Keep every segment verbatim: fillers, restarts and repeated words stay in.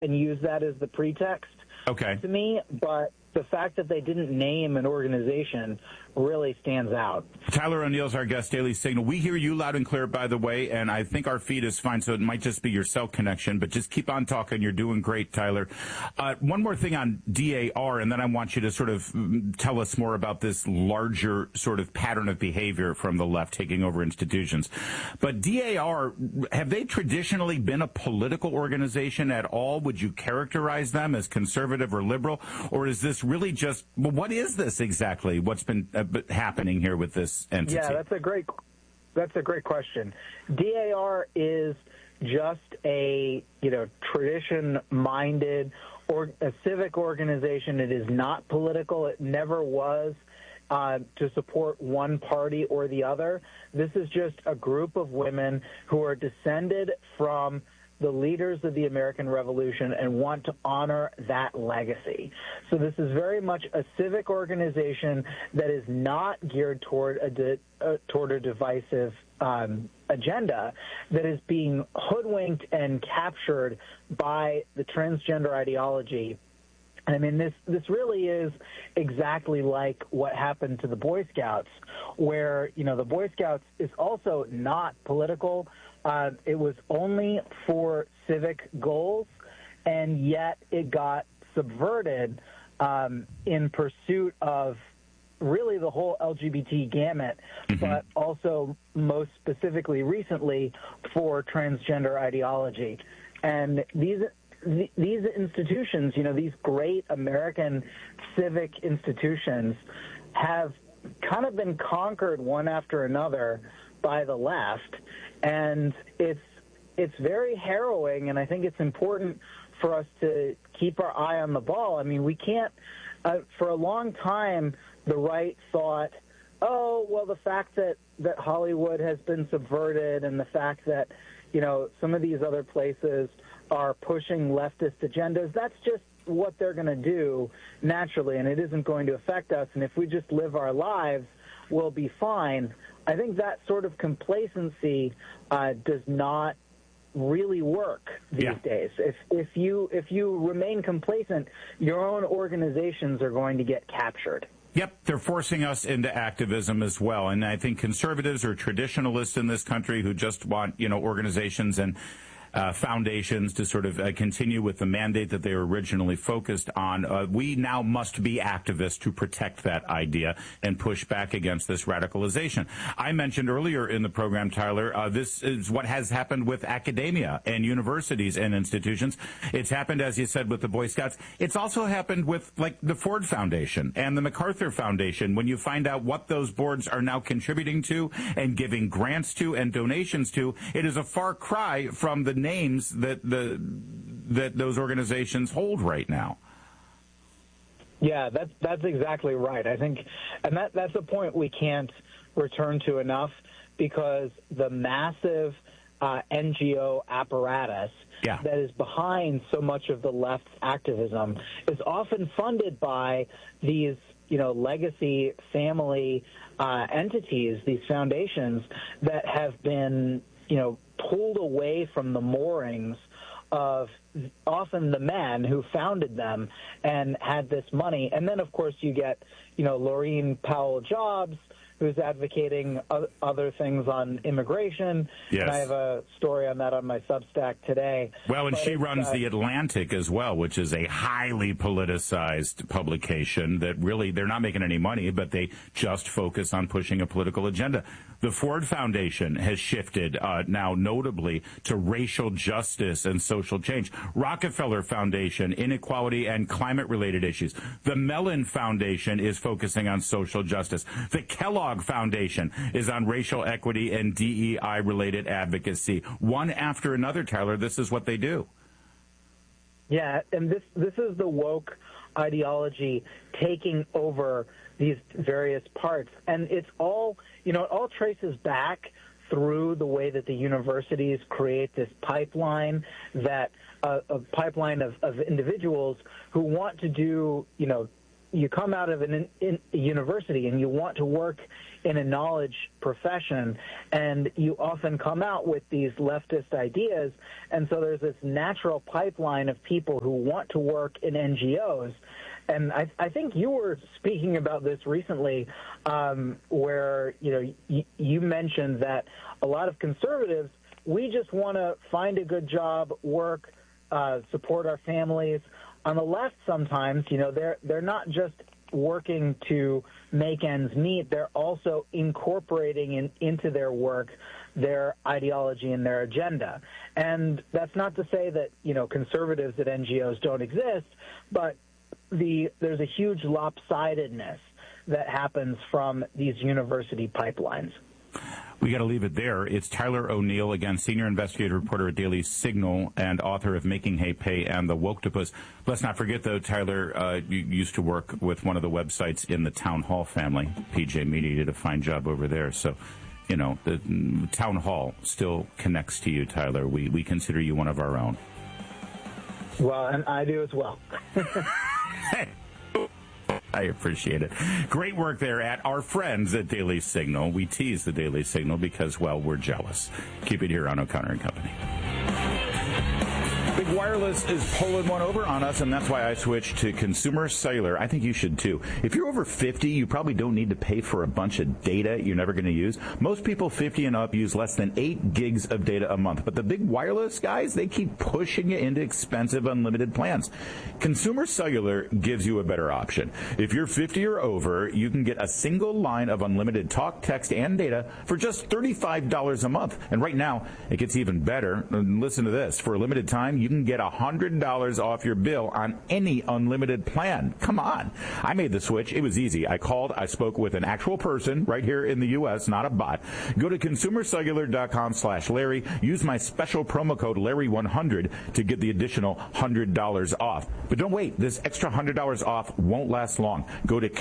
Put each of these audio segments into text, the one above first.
and use that as the pretext okay. to me, but the fact that they didn't name an organization really stands out. Tyler O'Neill's our guest, Daily Signal. We hear you loud and clear, by the way, and I think our feed is fine, so it might just be your cell connection, but just keep on talking. You're doing great, Tyler. Uh, one more thing on D A R, and then I want you to sort of tell us more about this larger sort of pattern of behavior from the left taking over institutions. But D A R, have they traditionally been a political organization at all? Would you characterize them as conservative or liberal? Or is this really just, well, what is this exactly? What's been uh, happening here with this entity? Yeah, that's a great, that's a great question. D A R is just a, you know, tradition-minded or a civic organization. It is not political. It never was uh, to support one party or the other. This is just a group of women who are descended from the leaders of the American Revolution and want to honor that legacy. So this is very much a civic organization that is not geared toward a di- uh, toward a divisive um, agenda, that is being hoodwinked and captured by the transgender ideology. I mean, this, this really is exactly like what happened to the Boy Scouts, where, you know, the Boy Scouts is also not political. Uh, it was only for civic goals, and yet it got subverted um, in pursuit of really the whole L G B T gamut, mm-hmm. but also most specifically recently for transgender ideology. And these these institutions, you know, these great American civic institutions have kind of been conquered one after another by the left, and it's it's very harrowing, and I think it's important for us to keep our eye on the ball. I mean, we can't, uh, for a long time, the right thought, oh, well, the fact that, that Hollywood has been subverted and the fact that, you know, some of these other places are pushing leftist agendas, that's just what they're going to do naturally, and it isn't going to affect us, and if we just live our lives, we'll be fine. I think that sort of complacency uh, does not really work these yeah. days. If if you if you remain complacent, your own organizations are going to get captured. Yep, they're forcing us into activism as well. And I think conservatives or traditionalists in this country who just want, you know, organizations and Uh, foundations to sort of uh, continue with the mandate that they were originally focused on. Uh, we now must be activists to protect that idea and push back against this radicalization. I mentioned earlier in the program, Tyler, uh, this is what has happened with academia and universities and institutions. It's happened, as you said, with the Boy Scouts. It's also happened with, like, the Ford Foundation and the MacArthur Foundation. When you find out what those boards are now contributing to and giving grants to and donations to, it is a far cry from the names that the that those organizations hold right now. Yeah, that's that's exactly right. I think, and that that's a point we can't return to enough, because the massive uh, N G O apparatus yeah. that is behind so much of the left's activism is often funded by these, you know, legacy family uh, entities, these foundations that have been, you know, pulled away from the moorings of often the men who founded them and had this money. And then, of course, you get, you know, Laurene Powell Jobs, who's advocating other things on immigration. Yes. And I have a story on that on my Substack today. Well, and but she runs uh, The Atlantic as well, which is a highly politicized publication that really, they're not making any money, but they just focus on pushing a political agenda. The Ford Foundation has shifted uh, now notably to racial justice and social change. Rockefeller Foundation, inequality and climate-related issues. The Mellon Foundation is focusing on social justice. The Kellogg Foundation is on racial equity and D E I-related advocacy. One after another, Tyler, this is what they do. Yeah, and this this is the woke ideology taking over these various parts. And it's all, you know, it all traces back through the way that the universities create this pipeline, that uh, a pipeline of, of individuals who want to do, you know, you come out of an in, in university and you want to work in a knowledge profession, and you often come out with these leftist ideas, and so there's this natural pipeline of people who want to work in N G Os. And I, I think you were speaking about this recently, um, where you know y- you mentioned that a lot of conservatives, we just want to find a good job, work, uh, support our families. On the left, sometimes, you know, they're they're not just working to make ends meet; they're also incorporating in, into their work their ideology and their agenda. And that's not to say that you know conservatives at N G Os don't exist, but the there's a huge lopsidedness that happens from these university pipelines. We got to leave it there. It's Tyler O'Neill, again, senior investigative reporter at Daily Signal and author of Making Hay Pay and the Woktopus. Let's not forget, though, Tyler, uh, you used to work with one of the websites in the Town Hall family. P J Media did a fine job over there. So, you know, the mm, Town Hall still connects to you, Tyler. We, we consider you one of our own. Well, and I do as well. I appreciate it. Great work there at our friends at Daily Signal. We tease the Daily Signal because, well, we're jealous. Keep it here on O'Connor and Company. Big Wireless is pulling one over on us, and that's why I switched to Consumer Cellular. I think you should, too. If you're over fifty, you probably don't need to pay for a bunch of data you're never going to use. Most people fifty and up use less than eight gigs of data a month. But the big wireless guys, they keep pushing you into expensive unlimited plans. Consumer Cellular gives you a better option. If you're fifty or over, you can get a single line of unlimited talk, text, and data for just thirty-five dollars a month. And right now, it gets even better. Listen to this. For a limited time, you can get one hundred dollars off your bill on any unlimited plan. Come on. I made the switch. It was easy. I called. I spoke with an actual person right here in the U S, not a bot. Go to consumercellular.com slash Larry. Use my special promo code Larry one hundred to get the additional one hundred dollars off. But don't wait. This extra one hundred dollars off won't last long. Go to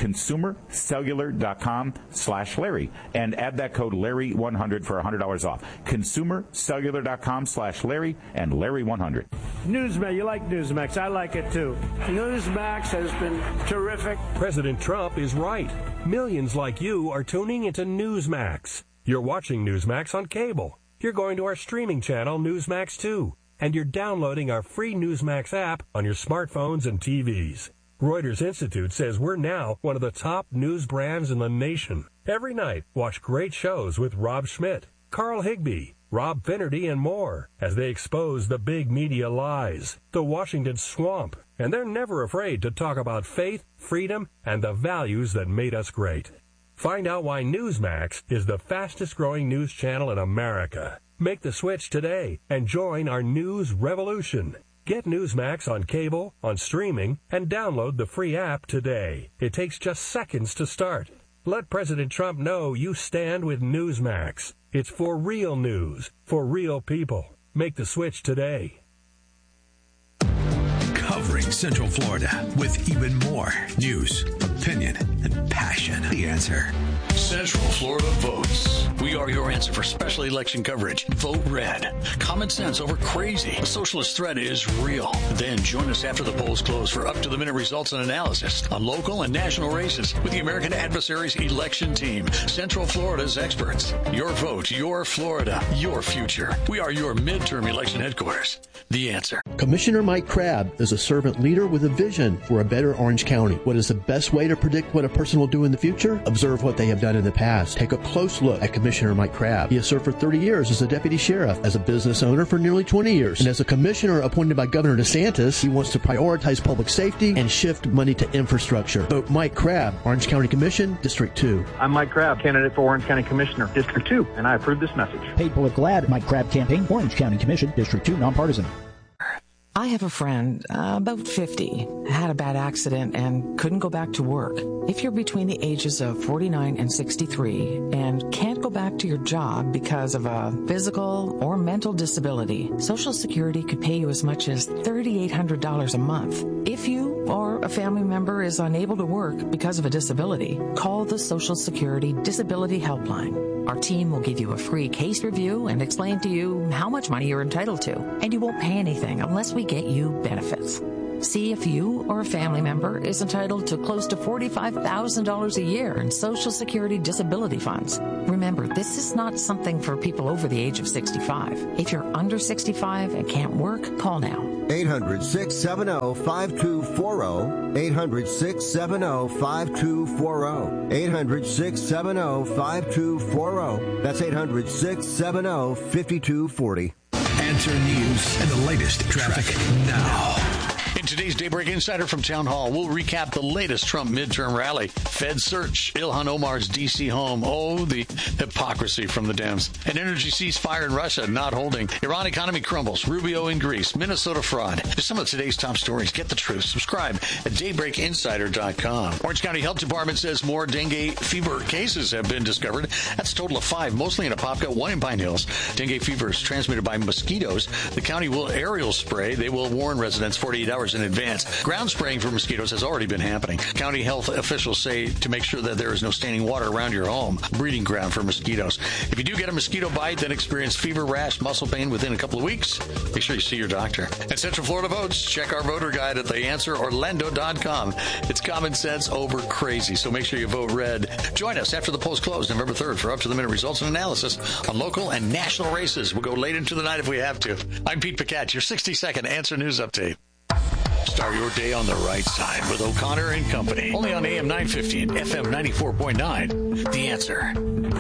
consumercellular.com slash Larry and add that code Larry one hundred for one hundred dollars off. consumercellular.com slash Larry and Larry one hundred. Newsmax, you like Newsmax. I like it, too. Newsmax has been terrific. President Trump is right. Millions like you are tuning into Newsmax. You're watching Newsmax on cable. You're going to our streaming channel, Newsmax two. And you're downloading our free Newsmax app on your smartphones and T Vs. Reuters Institute says we're now one of the top news brands in the nation. Every night, watch great shows with Rob Schmidt, Carl Higbie, Rob Finnerty, and more as they expose the big media lies, the Washington swamp, and they're never afraid to talk about faith, freedom, and the values that made us great. Find out why Newsmax is the fastest-growing news channel in America. Make the switch today and join our news revolution. Get Newsmax on cable, on streaming, and download the free app today. It takes just seconds to start. Let President Trump know you stand with Newsmax. It's for real news, for real people. Make the switch today. Covering Central Florida with even more news, opinion, and passion. The Answer. Central Florida votes. We are your answer for special election coverage. Vote red. Common sense over crazy. The socialist threat is real. Then join us after the polls close for up-to-the-minute results and analysis on local and national races with the American Adversaries election team. Central Florida's experts. Your vote, your Florida, your future. We are your midterm election headquarters. The Answer. Commissioner Mike Crabb is a servant leader with a vision for a better Orange County. What is the best way to predict what a person will do in the future? Observe what they have done in the past. Take a close look at Commissioner Mike Crabb. He has served for thirty years as a deputy sheriff, as a business owner for nearly twenty years, and as a commissioner appointed by Governor DeSantis, he wants to prioritize public safety and shift money to infrastructure. Vote Mike Crabb, Orange County Commission, District two. I'm Mike Crabb, candidate for Orange County Commissioner, District two, and I approve this message. Paid political ad, Mike Crabb campaign, Orange County Commission, District two, nonpartisan. I have a friend, uh, about fifty, had a bad accident and couldn't go back to work. If you're between the ages of forty-nine and sixty-three and can't go back to your job because of a physical or mental disability, Social Security could pay you as much as three thousand eight hundred dollars a month. If you or a family member is unable to work because of a disability, call the Social Security Disability Helpline. Our team will give you a free case review and explain to you how much money you're entitled to, and you won't pay anything unless we get you benefits. See if you or a family member is entitled to close to forty-five thousand dollars a year in Social Security disability funds. Remember, this is not something for people over the age of sixty-five. If you're under sixty-five and can't work, call now. eight hundred, six seven zero, five two four zero. eight hundred, six seven zero, five two four zero. eight hundred, six seven zero, five two four zero. That's eight hundred, six seven zero, five two four zero. Answer News and the latest traffic now. In today's Daybreak Insider from Town Hall, we'll recap the latest Trump midterm rally. Fed search, Ilhan Omar's D C home. Oh, the hypocrisy from the Dems. An energy ceasefire in Russia not holding. Iran economy crumbles. Rubio in Greece. Minnesota fraud. Just some of today's top stories. Get the truth. Subscribe at daybreak insider dot com. Orange County Health Department says more dengue fever cases have been discovered. That's a total of five, mostly in Apopka, one in Pine Hills. Dengue fever is transmitted by mosquitoes. The county will aerial spray. They will warn residents forty-eight hours in advance. Ground spraying for mosquitoes has already been happening. County health officials say to make sure that there is no standing water around your home, breeding ground for mosquitoes. If you do get a mosquito bite, then experience fever, rash, muscle pain within a couple of weeks, make sure you see your doctor. At Central Florida Votes, check our voter guide at the answer orlando dot com. It's common sense over crazy, so make sure you vote red. Join us after the polls close November third for up-to-the-minute results and analysis on local and national races. We'll go late into the night if we have to. I'm Pete Pacat, your sixty-second Answer News Update. Start your day on the right side with O'Connor and Company. Only on A M nine fifty and F M ninety-four point nine. The Answer.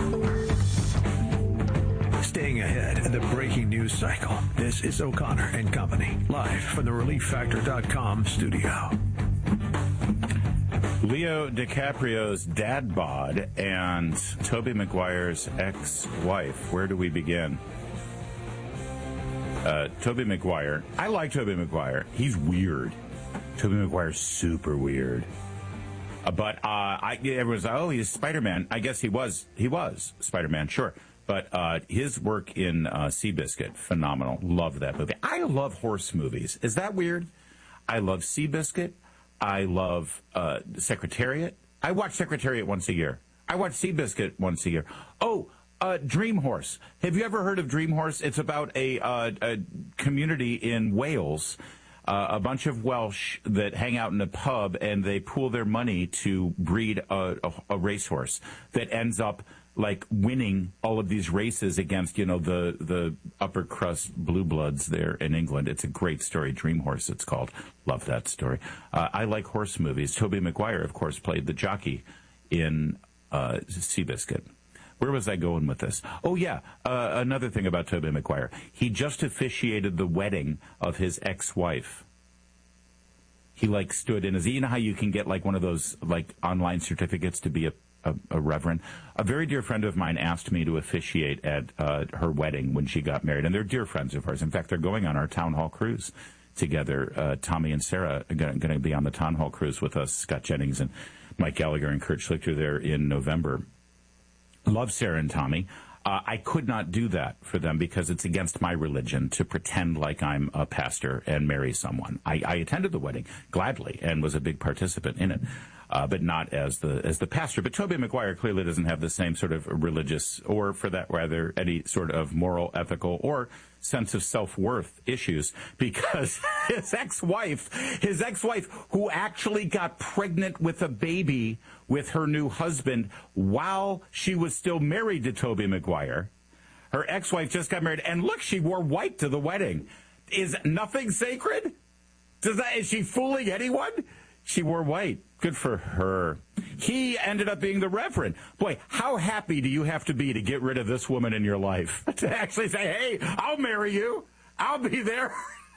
Staying ahead of the breaking news cycle. This is O'Connor and Company, live from the relief factor dot com studio. Leo DiCaprio's dad bod and Tobey Maguire's ex-wife. Where do we begin? Uh, Tobey Maguire. I like Tobey Maguire. He's weird. Tobey Maguire's super weird. Uh, but uh, I, everyone's like, oh, he's Spider-Man. I guess he was. He was Spider-Man, sure. But uh, his work in uh, Seabiscuit, phenomenal. Love that movie. I love horse movies. Is that weird? I love Seabiscuit. I love uh, Secretariat. I watch Secretariat once a year. I watch Seabiscuit once a year. Oh, Uh, Dream Horse. Have you ever heard of Dream Horse? It's about a, uh, a community in Wales, uh, a bunch of Welsh that hang out in a pub, and they pool their money to breed a, a, a racehorse that ends up like winning all of these races against, you know, the the upper crust blue bloods there in England. It's a great story. Dream Horse, it's called. Love that story. Uh, I like horse movies. Tobey Maguire, of course, played the jockey in uh, Seabiscuit. Where was I going with this? Oh, yeah, uh, another thing about Tobey Maguire. He just officiated the wedding of his ex-wife. He, like, stood in his... You know how you can get, like, one of those, like, online certificates to be a, a, a reverend? A very dear friend of mine asked me to officiate at uh, her wedding when she got married, and they're dear friends of ours. In fact, they're going on our Town Hall cruise together. Uh, Tommy and Sarah are going to be on the Town Hall cruise with us, Scott Jennings and Mike Gallagher and Kurt Schlichter there in November. Love Sarah and Tommy. Uh, I could not do that for them because it's against my religion to pretend like I'm a pastor and marry someone. I, I attended the wedding gladly and was a big participant in it, uh, but not as the as the pastor. But Tobey Maguire clearly doesn't have the same sort of religious, or for that rather, any sort of moral, ethical, or sense of self-worth issues, because his ex-wife, his ex-wife, who actually got pregnant with a baby with her new husband while she was still married to Tobey Maguire. Her ex-wife just got married, and look, she wore white to the wedding. Is nothing sacred? Does that, is she fooling anyone? She wore white. Good for her. He ended up being the reverend. Boy, how happy do you have to be to get rid of this woman in your life? To actually say, hey, I'll marry you. I'll be there.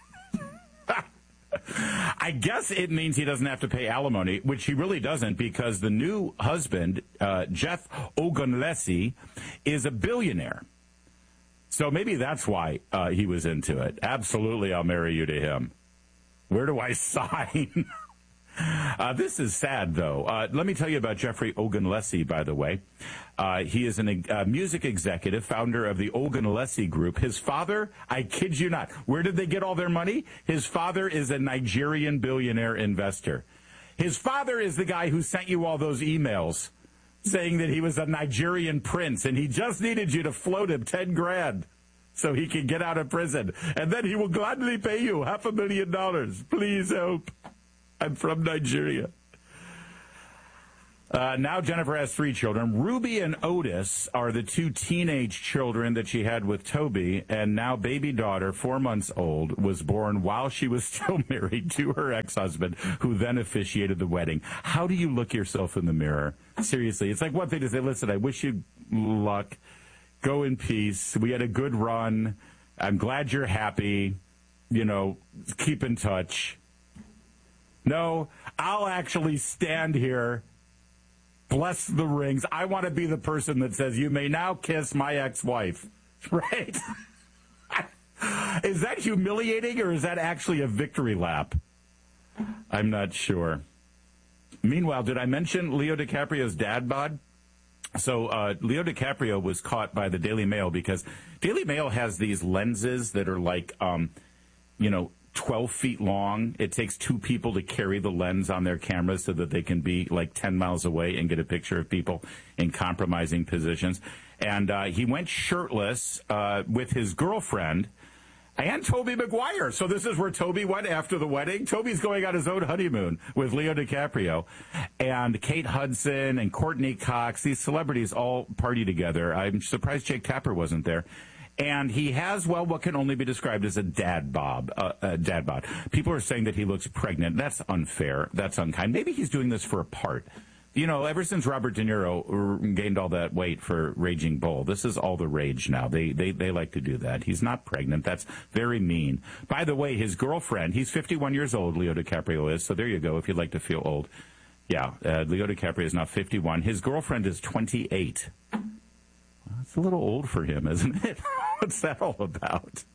I guess it means he doesn't have to pay alimony, which he really doesn't, because the new husband, uh, Jeff O'Gunlesi, is a billionaire. So maybe that's why uh, he was into it. Absolutely, I'll marry you to him. Where do I sign? Uh, this is sad, though. Uh, let me tell you about Jeffrey O'Gunlesi, by the way. Uh, he is a uh, music executive, founder of the O'Gunlesi Group. His father, I kid you not, where did they get all their money? His father is a Nigerian billionaire investor. His father is the guy who sent you all those emails saying that he was a Nigerian prince and he just needed you to float him ten grand. so he can get out of prison. And then he will gladly pay you half a million dollars. Please help. I'm from Nigeria. Uh, now Jennifer has three children. Ruby and Otis are the two teenage children that she had with Toby, and now baby daughter, four months old, was born while she was still married to her ex-husband, who then officiated the wedding. How do you look yourself in the mirror? Seriously, it's like one thing to say, listen, I wish you luck. Go in peace. We had a good run. I'm glad you're happy. You know, keep in touch. No, I'll actually stand here, bless the rings. I want to be the person that says, you may now kiss my ex-wife. Right? Is that humiliating, or is that actually a victory lap? I'm not sure. Meanwhile, did I mention Leo DiCaprio's dad bod? So uh, Leo DiCaprio was caught by the Daily Mail because Daily Mail has these lenses that are like, um, you know, twelve feet long. It takes two people to carry the lens on their cameras so that they can be like ten miles away and get a picture of people in compromising positions. And uh, he went shirtless uh, with his girlfriend and Tobey Maguire. So this is where Toby went after the wedding. Toby's going on his own honeymoon with Leo DiCaprio. And Kate Hudson and Courtney Cox, these celebrities all party together. I'm surprised Jake Tapper wasn't there. And he has, well, what can only be described as a dad bob, uh, uh, dad bod. People are saying that he looks pregnant. That's unfair. That's unkind. Maybe he's doing this for a part. You know, ever since Robert De Niro gained all that weight for Raging Bull, this is all the rage now. They, they, they like to do that. He's not pregnant. That's very mean. By the way, his girlfriend, he's fifty-one years old, Leo DiCaprio is. So there you go, if you'd like to feel old. Yeah, uh, Leo DiCaprio is now fifty-one. His girlfriend is twenty-eight. Well, that's a little old for him, isn't it? What's that all about?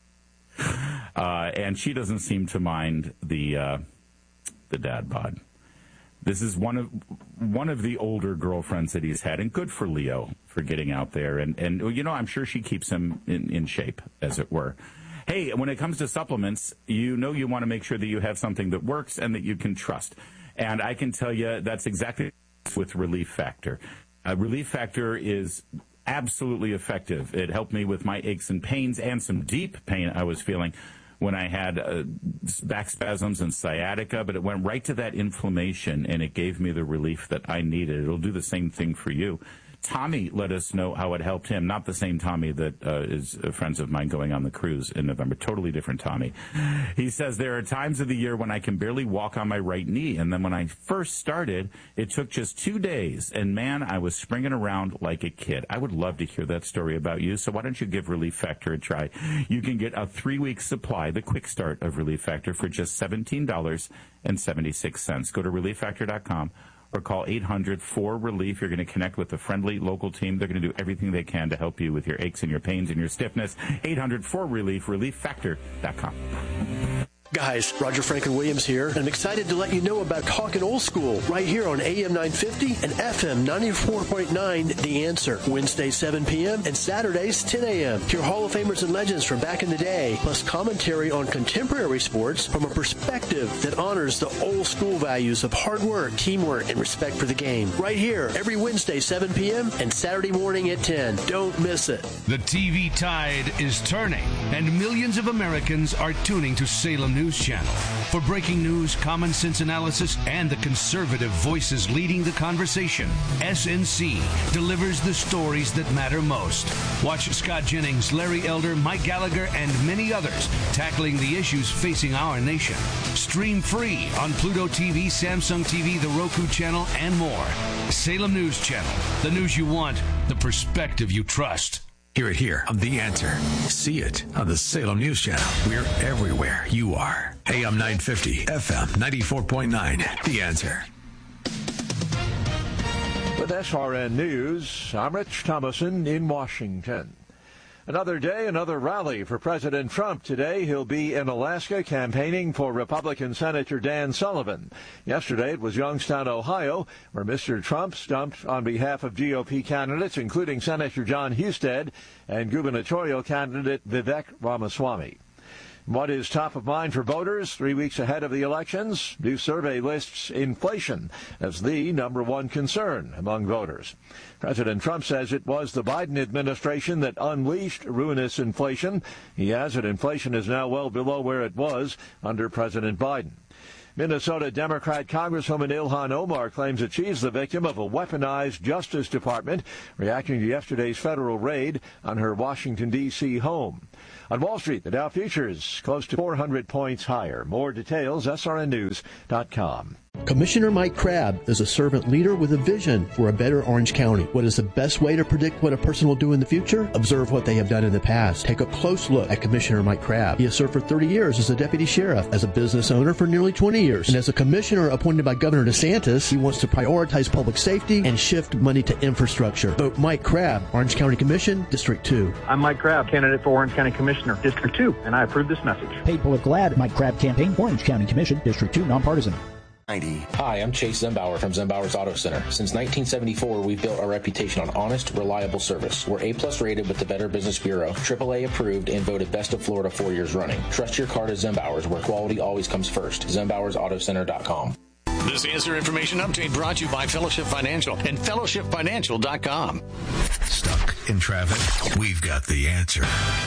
Uh, and she doesn't seem to mind the uh, the dad bod. This is one of one of the older girlfriends that he's had, and good for Leo for getting out there. And, and you know, I'm sure she keeps him in, in shape, as it were. Hey, when it comes to supplements, you know you want to make sure that you have something that works and that you can trust. And I can tell you that's exactly with Relief Factor. Uh, Relief Factor is absolutely effective. It helped me with my aches and pains and some deep pain I was feeling when I had uh, back spasms and sciatica, but it went right to that inflammation, and it gave me the relief that I needed. It'll do the same thing for you. Tommy let us know how it helped him. Not the same Tommy that uh, is uh, friends of mine going on the cruise in November. Totally different Tommy. He says, there are times of the year when I can barely walk on my right knee. And then when I first started, it took just two days. And, man, I was springing around like a kid. I would love to hear that story about you. So why don't you give Relief Factor a try? You can get a three-week supply, the quick start of Relief Factor, for just seventeen dollars and seventy-six cents. Go to relief factor dot com. Or call eight hundred four relief. You're going to connect with a friendly local team. They're going to do everything they can to help you with your aches and your pains and your stiffness. eight hundred four relief, relief factor dot com. Guys, Roger Franklin Williams here, and I'm excited to let you know about Talkin' Old School right here on A M nine fifty and F M ninety-four point nine The Answer. Wednesdays seven p.m. and Saturdays ten a.m. Hear Hall of Famers and legends from back in the day, plus commentary on contemporary sports from a perspective that honors the old school values of hard work, teamwork, and respect for the game. Right here, every Wednesday seven p.m. and Saturday morning at ten. Don't miss it. The T V tide is turning, and millions of Americans are tuning to Salem News Channel for breaking news, common sense analysis, and the conservative voices leading the conversation. S N C delivers the stories that matter most. Watch Scott Jennings, Larry Elder, Mike Gallagher, and many others tackling the issues facing our nation. Stream free on Pluto T V, Samsung T V, the Roku channel, and more. Salem News Channel, the news you want, the perspective you trust. Hear it here on The Answer. See it on the Salem News Channel. We're everywhere you are. A M nine fifty, F M ninety-four point nine. The Answer. With S R N News, I'm Rich Thomason in Washington. Another day, another rally for President Trump. Today, he'll be in Alaska campaigning for Republican Senator Dan Sullivan. Yesterday, it was Youngstown, Ohio, where Mister Trump stumped on behalf of G O P candidates, including Senator John Husted and gubernatorial candidate Vivek Ramaswamy. What is top of mind for voters three weeks ahead of the elections? New survey lists inflation as the number one concern among voters. President Trump says it was the Biden administration that unleashed ruinous inflation. He adds that inflation is now well below where it was under President Biden. Minnesota Democrat Congresswoman Ilhan Omar claims that she's the victim of a weaponized Justice Department, reacting to yesterday's federal raid on her Washington, D C home. On Wall Street, the Dow futures close to four hundred points higher. More details, S R N news dot com. Commissioner Mike Crabb is a servant leader with a vision for a better Orange County. What is the best way to predict what a person will do in the future? Observe what they have done in the past. Take a close look at Commissioner Mike Crabb. He has served for thirty years as a deputy sheriff, as a business owner for nearly twenty years, and as a commissioner appointed by Governor DeSantis. He wants to prioritize public safety and shift money to infrastructure. Vote Mike Crabb, Orange County Commission, District two. I'm Mike Crabb, candidate for Orange County Commissioner, District two, and I approve this message. Paid political ad, Mike Crabb campaign, Orange County Commission, District two, nonpartisan. Hi, I'm Chase Zembauer from Zembauer's Auto Center. Since nineteen seventy-four, we've built our reputation on honest, reliable service. We're A-plus rated with the Better Business Bureau, triple A approved, and voted Best of Florida four years running. Trust your car to Zembauer's, where quality always comes first. Zembauers Auto Center dot com. This Answer Information Update brought to you by Fellowship Financial and fellowship financial dot com. Stuck in traffic? We've got the answer.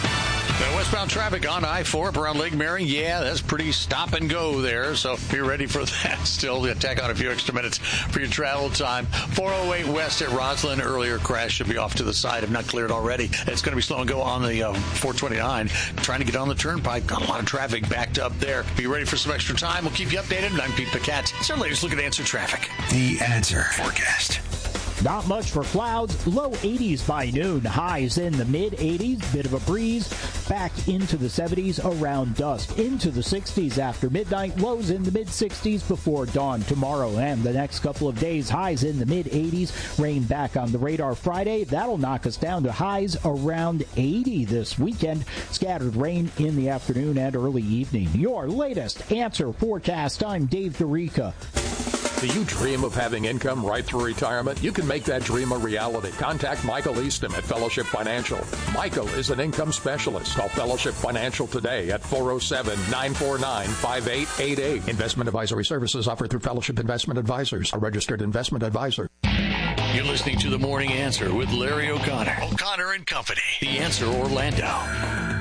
The westbound traffic on I four up around Lake Mary, yeah, that's pretty stop and go there, so be ready for that. Still, tack on a few extra minutes for your travel time. four oh eight west at Roslyn, earlier crash should be off to the side, if not cleared already. It's going to be slow and go on the uh, four twenty-nine. Trying to get on the turnpike, got a lot of traffic backed up there. Be ready for some extra time. We'll keep you updated. I'm Pete Paquette. It's our latest look at Answer Traffic. The Answer Forecast. Not much for clouds. Low eighties by noon. Highs in the mid eighties. Bit of a breeze. Back into the seventies around dusk. Into the sixties after midnight. Lows in the mid sixties before dawn tomorrow and the next couple of days. Highs in the mid eighties. Rain back on the radar Friday. That'll knock us down to highs around eighty this weekend. Scattered rain in the afternoon and early evening. Your latest Answer Forecast. I'm Dave DeRica. Do you dream of having income right through retirement? You can make that dream a reality. Contact Michael Easton at Fellowship Financial. Michael is an income specialist. Call Fellowship Financial today at four oh seven, nine four nine, five eight eight eight. Investment advisory services offered through Fellowship Investment Advisors, a registered investment advisor. You're listening to The Morning Answer with Larry O'Connor. O'Connor and Company. The Answer Orlando.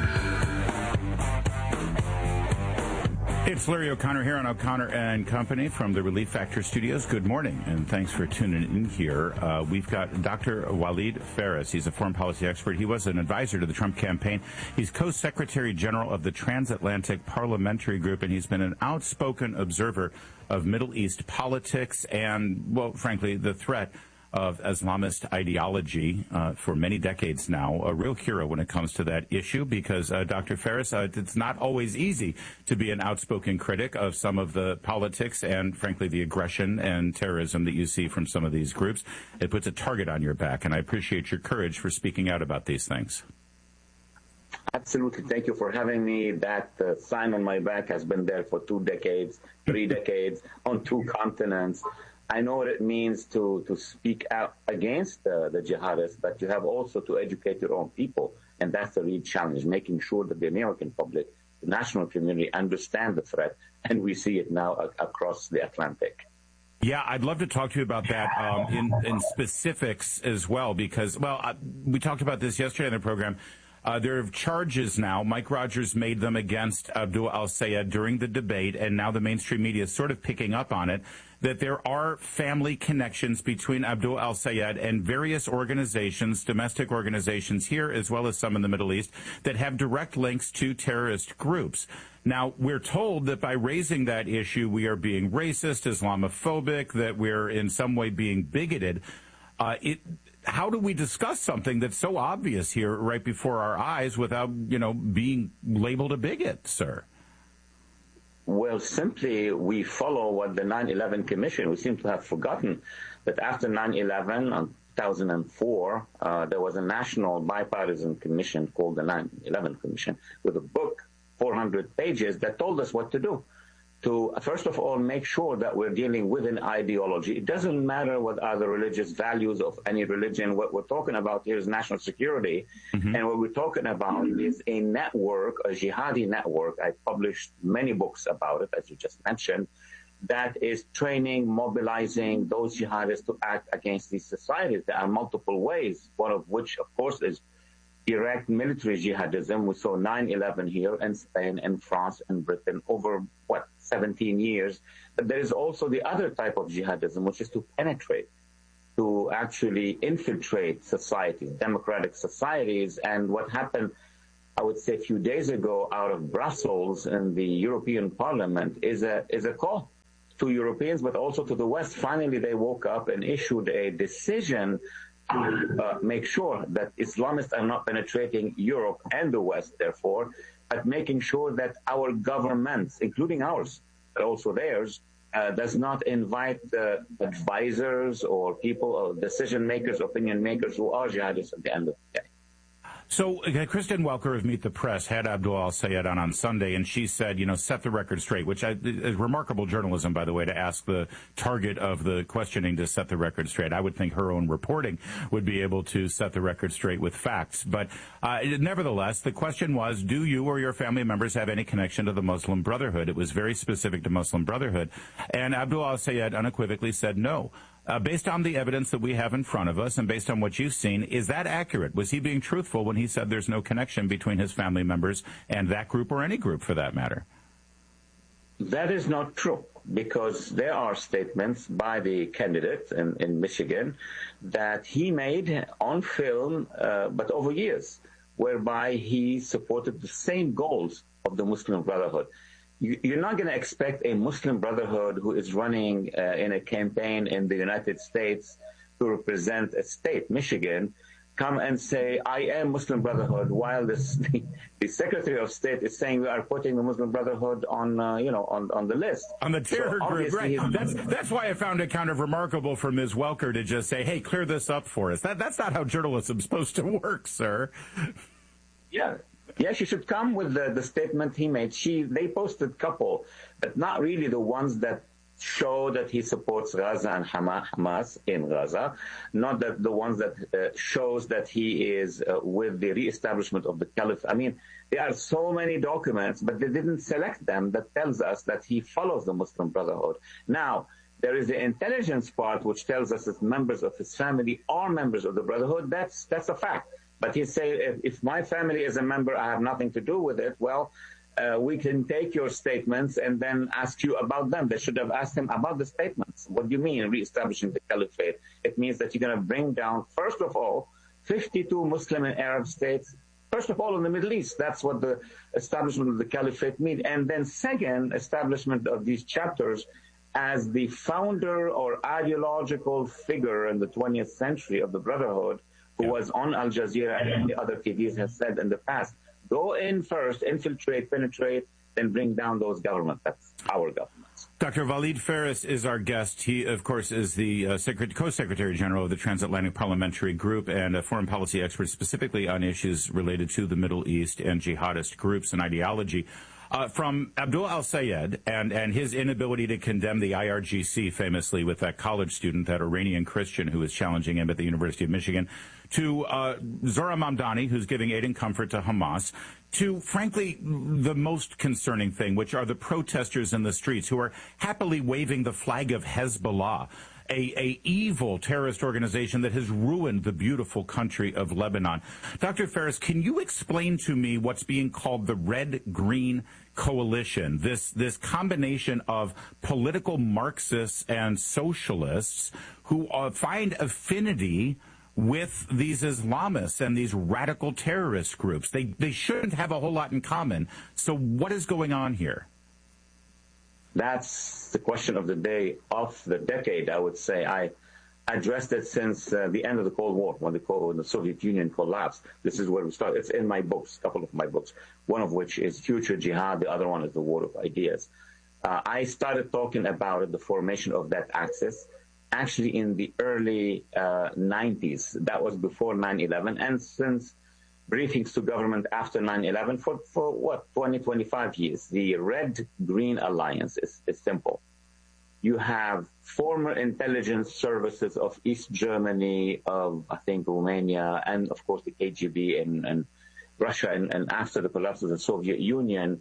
It's Larry O'Connor here on O'Connor and Company from the Relief Factor Studios. Good morning, and thanks for tuning in here. Uh, we've got Doctor Walid Phares. He's a foreign policy expert. He was an advisor to the Trump campaign. He's co-secretary general of the Transatlantic Parliamentary Group, and he's been an outspoken observer of Middle East politics and, well, frankly, the threat of Islamist ideology uh, for many decades now, a real hero when it comes to that issue, because, uh, Doctor Phares, uh, it's not always easy to be an outspoken critic of some of the politics and, frankly, the aggression and terrorism that you see from some of these groups. It puts a target on your back, and I appreciate your courage for speaking out about these things. Absolutely. Thank you for having me. That uh, sign on my back has been there for two decades, three decades, on two continents. I know what it means to, to speak out against uh, the jihadists, but you have also to educate your own people. And that's the real challenge, making sure that the American public, the national community, understand the threat. And we see it now a- across the Atlantic. Yeah, I'd love to talk to you about that um, in, in specifics as well, because, well, I, we talked about this yesterday in the program. Uh, there are charges now. Mike Rogers made them against Abdul al-Sayed during the debate, and now the mainstream media is sort of picking up on it, that there are family connections between Abdul al-Sayed and various organizations, domestic organizations here, as well as some in the Middle East, that have direct links to terrorist groups. Now, we're told that by raising that issue, we are being racist, Islamophobic, that we're in some way being bigoted. Uh, it... How do we discuss something that's so obvious here right before our eyes without, you know, being labeled a bigot, sir? Well, simply we follow what the nine eleven Commission, we seem to have forgotten that after nine eleven on two thousand four, uh, there was a national bipartisan commission called the nine eleven Commission with a book, four hundred pages, that told us what to do. to, first of all, make sure that we're dealing with an ideology. It doesn't matter what are the religious values of any religion. What we're talking about here is national security. Mm-hmm. And what we're talking about is a network, a jihadi network. I published many books about it, as you just mentioned, that is training, mobilizing those jihadists to act against these societies. There are multiple ways, one of which, of course, is direct military jihadism. We saw nine eleven here in Spain and France and Britain over, what, seventeen years. But there is also the other type of jihadism, which is to penetrate, to actually infiltrate societies, democratic societies. And what happened, I would say, a few days ago out of Brussels in the European Parliament is a, is a call to Europeans, but also to the West. Finally, they woke up and issued a decision to uh, make sure that Islamists are not penetrating Europe and the West, therefore, but making sure that our governments, including ours, but also theirs, uh, does not invite uh, advisors or people or decision makers, opinion makers who are jihadists at the end of the day. So uh, Kristen Welker of Meet the Press had Abdul Al-Sayed on on Sunday, and she said, you know, set the record straight, which I, is remarkable journalism, by the way, to ask the target of the questioning to set the record straight. I would think her own reporting would be able to set the record straight with facts. But uh, nevertheless, the question was, do you or your family members have any connection to the Muslim Brotherhood? It was very specific to Muslim Brotherhood. And Abdul Al-Sayed unequivocally said no. Uh, based on the evidence that we have in front of us and based on what you've seen, is that accurate? Was he being truthful when he said there's no connection between his family members and that group or any group for that matter? That is not true, because there are statements by the candidate in, in Michigan that he made on film, uh, but over years, whereby he supported the same goals of the Muslim Brotherhood. You're not going to expect a Muslim Brotherhood who is running uh, in a campaign in the United States to represent a state, Michigan, come and say, I am Muslim Brotherhood, while this, the, the Secretary of State is saying we are putting the Muslim Brotherhood on, uh, you know, on, on the list. On the terror so group, right. That's, that's why I found it kind of remarkable for Miz Welker to just say, hey, clear this up for us. That, that's not how journalism's supposed to work, sir. Yeah. Yeah, she should come with the, the statement he made. She They posted a couple, but not really the ones that show that he supports Gaza and Hamas in Gaza, not that the ones that uh, shows that he is uh, with the reestablishment of the caliphate. I mean, there are so many documents, but they didn't select them that tells us that he follows the Muslim Brotherhood. Now, there is the intelligence part, which tells us that members of his family are members of the Brotherhood. That's that's a fact. But he said, if, if my family is a member, I have nothing to do with it. Well, uh, we can take your statements and then ask you about them. They should have asked him about the statements. What do you mean, reestablishing the caliphate? It means that you're going to bring down, first of all, fifty-two Muslim and Arab states, first of all, in the Middle East. That's what the establishment of the caliphate means. And then second, establishment of these chapters as the founder or ideological figure in the twentieth century of the Brotherhood, who was on Al Jazeera and the other T Vs has said in the past, go in first, infiltrate, penetrate, then bring down those governments. That's our governments. Doctor Walid Phares is our guest. He, of course, is the uh, Secret- Co-Secretary General of the Transatlantic Parliamentary Group and a foreign policy expert specifically on issues related to the Middle East and jihadist groups and ideology. Uh, from Abdul Al-Sayed and, and his inability to condemn the I R G C famously with that college student, that Iranian Christian who was challenging him at the University of Michigan, to uh, Zohran Mamdani, who's giving aid and comfort to Hamas, to, frankly, the most concerning thing, which are the protesters in the streets who are happily waving the flag of Hezbollah, a, a evil terrorist organization that has ruined the beautiful country of Lebanon. Doctor Phares, can you explain to me what's being called the Red-Green Coalition, this this combination of political Marxists and socialists who uh, find affinity with these Islamists and these radical terrorist groups? They they shouldn't have a whole lot in common. So what is going on here? That's the question of the day, of the decade, I would say. I addressed it since uh, the end of the Cold War, when the, when the Soviet Union collapsed. This is where we started. It's in my books, a couple of my books, one of which is Future Jihad, the other one is The War of Ideas. Uh, I started talking about the formation of that axis actually in the early uh, nineties. That was before nine eleven. And since briefings to government after nine eleven for, for what, twenty, twenty-five years. The Red-Green Alliance is, is simple. You have former intelligence services of East Germany, of, I think, Romania, and, of course, the K G B and, and Russia, and, and after the collapse of the Soviet Union.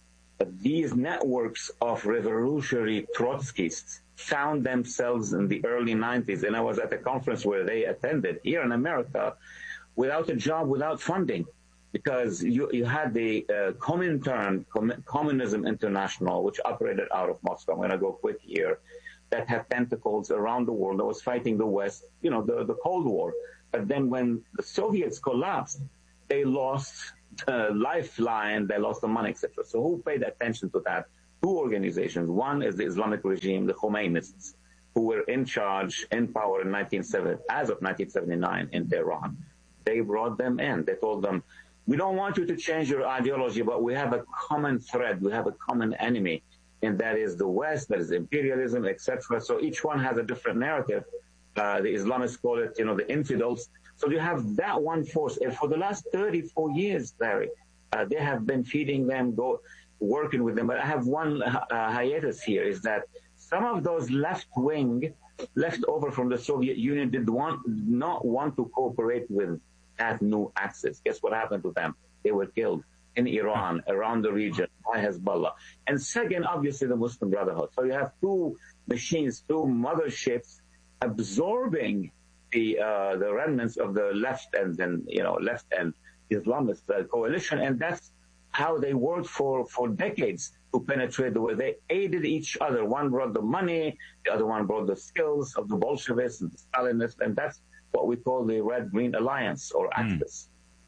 These networks of revolutionary Trotskyists found themselves in the early nineties, and I was at a conference where they attended here in America, without a job, without funding, because you, you had the uh, Comintern, Com- Communism International, which operated out of Moscow. I'm going to go quick here, that had tentacles around the world, that was fighting the West, you know, the, the Cold War. But then when the Soviets collapsed, they lost the lifeline, they lost the money, et cetera. So who paid attention to that? Two organizations. One is the Islamic regime, the Khomeinists, who were in charge, in power in nineteen seventy, as of nineteen seventy-nine in Tehran. They brought them in. They told them, we don't want you to change your ideology, but we have a common thread, we have a common enemy, and that is the West, that is imperialism, et cetera. So each one has a different narrative. Uh, the Islamists call it, you know, the infidels. So you have that one force. And for the last thirty-four years, Larry, uh, they have been feeding them, go working with them. But I have one uh, hiatus here, is that some of those left-wing, left over from the Soviet Union did want, not want to cooperate with that new axis. Guess what happened to them? They were killed in Iran, around the region, by Hezbollah. And second, obviously, the Muslim Brotherhood. So you have two machines, two motherships absorbing the uh, the remnants of the left and then you know left and Islamist uh, coalition, and that's how they worked for for decades to penetrate the way they aided each other. One brought the money, the other one brought the skills of the Bolsheviks and the Stalinists, and that's what we call the Red-Green Alliance or Axis. Mm.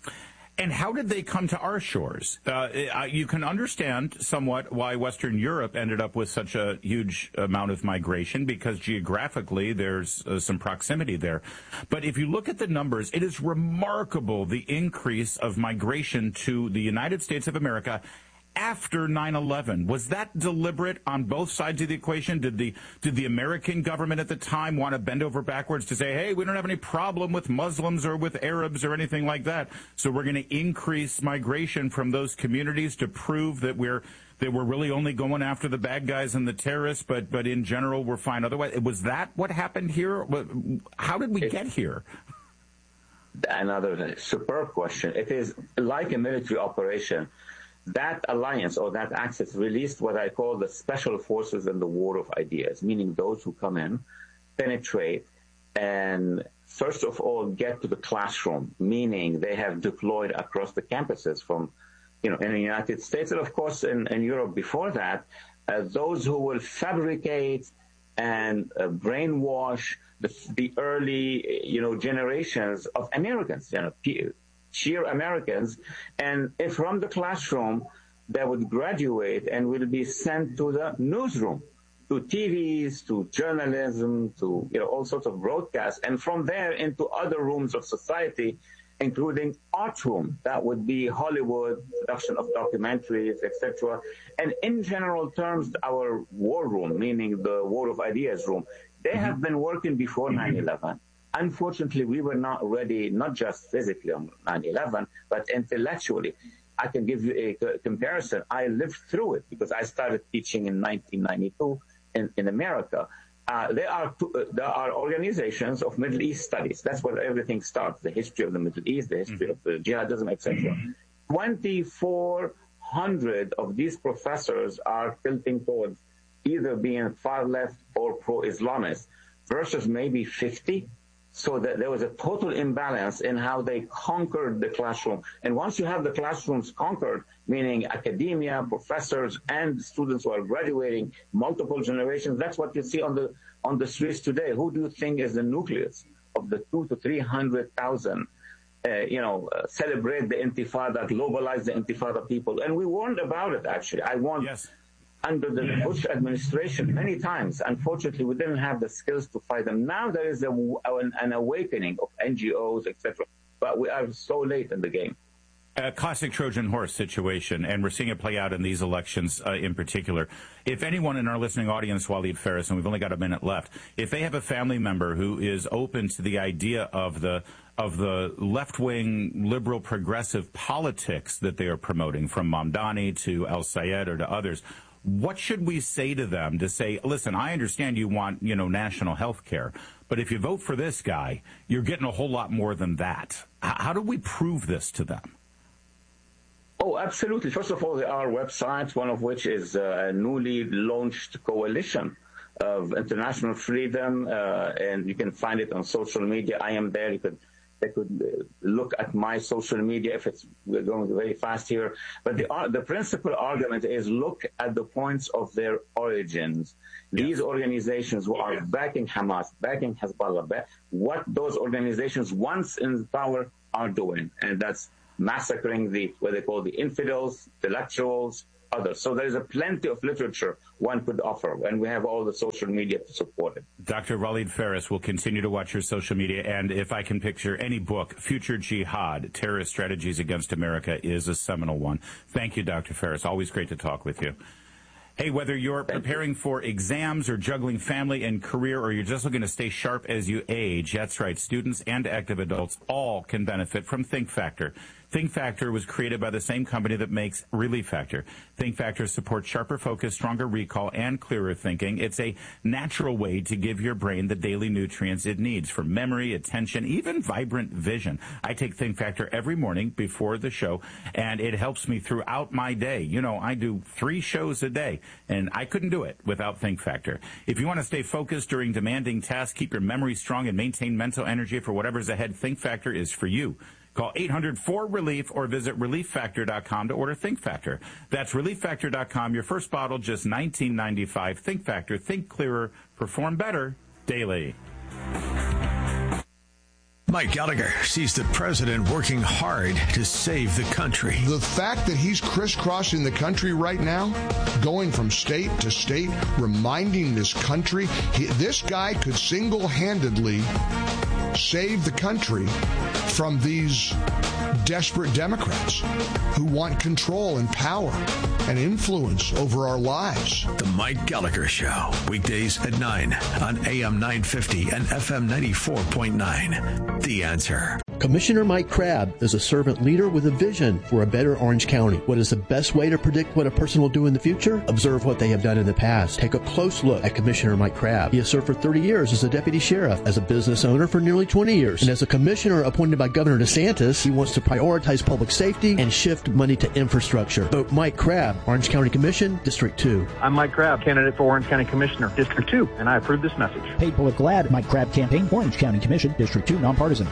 And how did they come to our shores? Uh, you can understand somewhat why Western Europe ended up with such a huge amount of migration, because geographically there's uh, some proximity there. But if you look at the numbers, it is remarkable, the increase of migration to the United States of America after nine eleven. Was that deliberate on both sides of the equation? Did the did the American government at the time want to bend over backwards to say, hey, we don't have any problem with Muslims or with Arabs or anything like that, so we're going to increase migration from those communities to prove that we're that we're really only going after the bad guys and the terrorists, but but in general we're fine otherwise? Was that what happened here? How did we get here? Another superb question. It is like a military operation. That alliance or that axis released what I call the special forces in the war of ideas, meaning those who come in, penetrate, and first of all get to the classroom, meaning they have deployed across the campuses from, you know, in the United States and of course in, in Europe before that, uh, those who will fabricate and uh, brainwash the, the early, you know, generations of Americans, you know, sheer Americans, and if from the classroom they would graduate and will be sent to the newsroom, to T Vs, to journalism, to you know all sorts of broadcasts, and from there into other rooms of society, including art room. That would be Hollywood, production of documentaries, et cetera. And in general terms, our war room, meaning the war of ideas room, they mm-hmm. have been working before nine eleven. Unfortunately, we were not ready, not just physically on nine eleven, but intellectually. I can give you a comparison. I lived through it because I started teaching in nineteen ninety-two in, in America. Uh, there are two, uh, there are organizations of Middle East studies. That's where everything starts, the history of the Middle East, the history of the jihadism, et cetera. twenty-four hundred of these professors are tilting towards either being far left or pro-Islamist versus maybe fifty. So that there was a total imbalance in how they conquered the classroom. And once you have the classrooms conquered, meaning academia, professors, and students who are graduating, multiple generations, that's what you see on the on the streets today. Who do you think is the nucleus of the two to three hundred thousand? Uh, you know, uh, celebrate the Intifada, globalize the Intifada people, and we warned about it. Actually, I warned. Yes. Under the Bush administration many times. Unfortunately, we didn't have the skills to fight them. Now there is a, an, an awakening of N G Os, et cetera. But we are so late in the game. A classic Trojan horse situation, and we're seeing it play out in these elections uh, in particular. If anyone in our listening audience, Waleed Phares, and we've only got a minute left, if they have a family member who is open to the idea of the of the left-wing liberal progressive politics that they are promoting, from Mamdani to El Sayed or to others, what should we say to them to say, listen, I understand you want, you know, national health care, but if you vote for this guy, you're getting a whole lot more than that. H- how do we prove this to them? Oh, absolutely. First of all, there are websites, one of which is a newly launched coalition of international freedom, uh, and you can find it on social media. I am there. You could, they could look at my social media if it's we're going very fast here. But the the principal argument is look at the points of their origins. These organizations who are backing Hamas, backing Hezbollah, what those organizations once in power are doing, and that's massacring the what they call the infidels, intellectuals, others. So there is a plenty of literature one could offer, and we have all the social media to support it. Doctor Waleed Phares will continue to watch your social media, and if I can picture any book, Future Jihad, Terrorist Strategies Against America is a seminal one. Thank you, Doctor Phares. Always great to talk with you. Hey, whether you're preparing for exams or juggling family and career, or you're just looking to stay sharp as you age, that's right, students and active adults all can benefit from Think Factor. Think Factor was created by the same company that makes Relief Factor. Think Factor supports sharper focus, stronger recall, and clearer thinking. It's a natural way to give your brain the daily nutrients it needs for memory, attention, even vibrant vision. I take Think Factor every morning before the show, and it helps me throughout my day. You know, I do three shows a day, and I couldn't do it without Think Factor. If you want to stay focused during demanding tasks, keep your memory strong, and maintain mental energy for whatever's ahead, Think Factor is for you. Call eight hundred four relief or visit relief factor dot com to order Think Factor. That's relief factor dot com. Your first bottle, just nineteen ninety-five. Think Factor. Think clearer. Perform better. Daily. Mike Gallagher sees the president working hard to save the country. The fact that he's crisscrossing the country right now, going from state to state, reminding this country, he, this guy could single-handedly save the country from these desperate Democrats who want control and power and influence over our lives. The Mike Gallagher Show, weekdays at nine on A M nine fifty and F M ninety-four point nine. The Answer. Commissioner Mike Crabb is a servant leader with a vision for a better Orange County. What is the best way to predict what a person will do in the future? Observe what they have done in the past. Take a close look at Commissioner Mike Crabb. He has served for thirty years as a deputy sheriff, as a business owner for nearly twenty years, and as a commissioner appointed by Governor DeSantis, he wants to prioritize public safety and shift money to infrastructure. Vote Mike Crabb, Orange County Commission, District two. I'm Mike Crabb, candidate for Orange County Commissioner, District two, and I approve this message. Paid political ad, Mike Crabb campaign, Orange County Commission, District two, nonpartisan.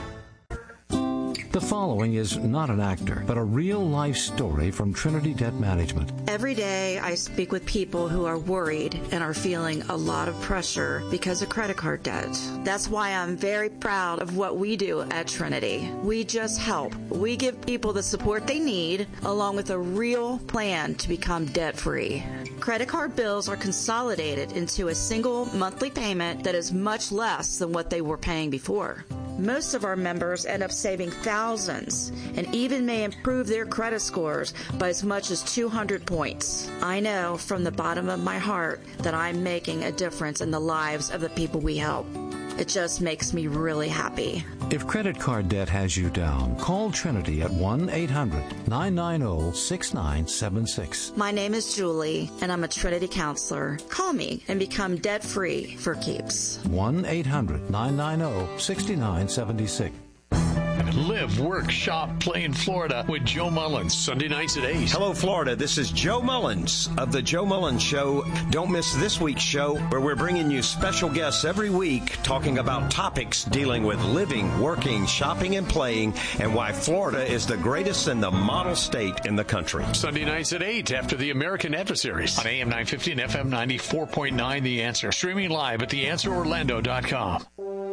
The following is not an actor, but a real-life story from Trinity Debt Management. Every day I speak with people who are worried and are feeling a lot of pressure because of credit card debt. That's why I'm very proud of what we do at Trinity. We just help. We give people the support they need, along with a real plan to become debt-free. Credit card bills are consolidated into a single monthly payment that is much less than what they were paying before. Most of our members end up saving thousands and even may improve their credit scores by as much as two hundred points. I know from the bottom of my heart that I'm making a difference in the lives of the people we help. It just makes me really happy. If credit card debt has you down, call Trinity at one eight hundred nine nine zero six nine seven six. My name is Julie, and I'm a Trinity counselor. Call me and become debt-free for keeps. one eight hundred nine nine zero six nine seven six. Live, work, shop, play in Florida with Joe Mullins, Sunday nights at eight. Hello, Florida. This is Joe Mullins of The Joe Mullins Show. Don't miss this week's show, where we're bringing you special guests every week talking about topics dealing with living, working, shopping, and playing, and why Florida is the greatest and the model state in the country. Sunday nights at eight after the American Adversaries on A M nine fifty and F M ninety-four point nine The Answer. Streaming live at the answer orlando dot com.